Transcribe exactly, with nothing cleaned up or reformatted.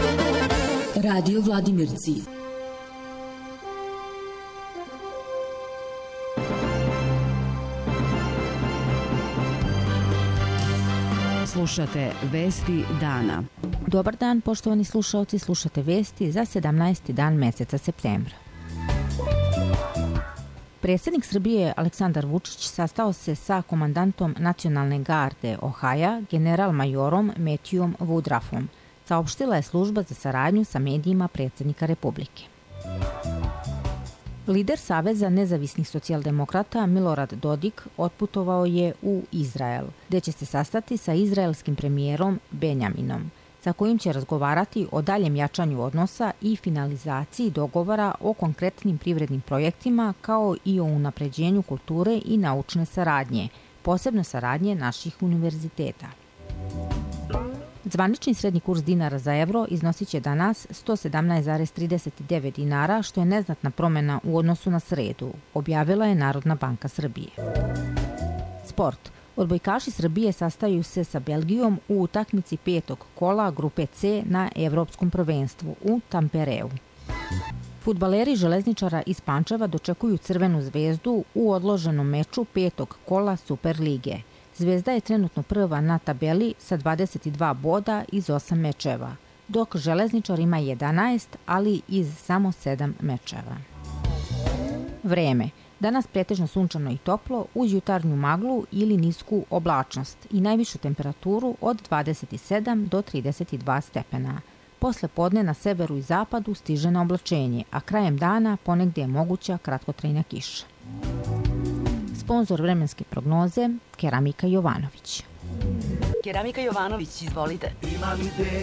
Radio Vladimirci. Slušate Vesti dana. Dobar dan, poštovani slušaoci, slušate vesti za sedamnaesti dan meseca septembra. Predsjednik Srbije Aleksandar Vučić sastao se sa komandantom Nacionalne garde Ohaja, general-majorom Matthewom Woodruffom, saopštila je služba za saradnju sa medijima predsjednika Republike. Lider Saveza nezavisnih socijaldemokrata Milorad Dodik otputovao je u Izrael, gdje će se sastati sa izraelskim premijerom Benjaminom, sa kojim će razgovarati o daljem jačanju odnosa i finalizaciji dogovora o konkretnim privrednim projektima, kao i o unapređenju kulture i naučne saradnje, posebno saradnje naših univerziteta. Zvanični srednji kurs dinara za evro iznosit će danas sto sedamnaest zarez trideset devet dinara, što je neznatna promjena u odnosu na sredu, objavila je Narodna banka Srbije. Sport. Odbojkaši Srbije sastaju se sa Belgijom u utakmici petog kola grupe C na Evropskom prvenstvu u Tampereu. Fudbaleri Železničara iz Pančeva dočekuju Crvenu zvezdu u odloženom meču petog kola Superlige. Zvezda je trenutno prva na tabeli sa dvadeset dva boda iz osam mečeva, dok Železničar ima jedanaest, ali iz samo sedam mečeva. Vreme. Danas pretežno sunčano i toplo uz jutarnju maglu ili nisku oblačnost i najvišu temperaturu od dvadeset sedam do trideset dva stepena. Posle podne na severu i zapadu stiže na oblačenje, a krajem dana ponegdje je moguća kratkotrajna kiša. Sponzor vremenske prognoze Keramika Jovanović. Keramika Jovanović, izvolite.